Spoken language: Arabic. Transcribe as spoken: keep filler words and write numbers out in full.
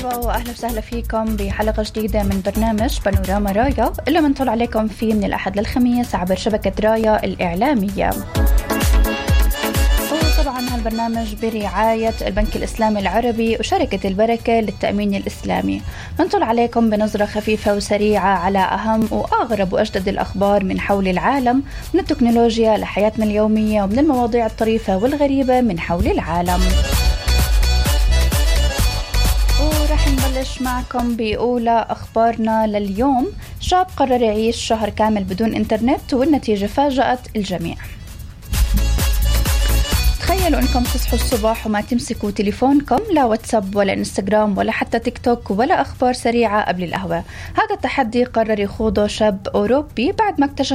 مرحبا وأهلا وسهلا فيكم بحلقة جديدة من برنامج بانوراما رايا اللي منطل عليكم فيه من الأحد للخميس عبر شبكة رايا الإعلامية. وطبعا هالبرنامج برعاية البنك الإسلامي العربي وشركة البركة للتأمين الإسلامي. منطل عليكم بنظرة خفيفة وسريعة على أهم وأغرب وأجدد الأخبار من حول العالم، من التكنولوجيا لحياتنا اليومية ومن المواضيع الطريفة والغريبة من حول العالم. ورح نبلش معكم بأولى أخبارنا لليوم. شاب قرر يعيش شهر كامل بدون إنترنت والنتيجة فاجأت الجميع. تخيلوا أنكم تصحوا الصباح وما تمسكوا تليفونكم، لا واتساب ولا إنستغرام ولا حتى تيك توك ولا أخبار سريعة قبل القهوة. هذا التحدي قرر يخوضه شاب أوروبي بعد ما اكتشف